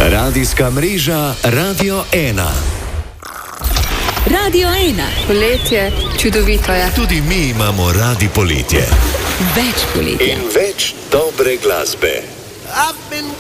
Radijska mreža Radio 1. Radio 1. Poletje, čudovito je. Tudi mi imamo radi poletje. Več poletja. In več dobre glasbe.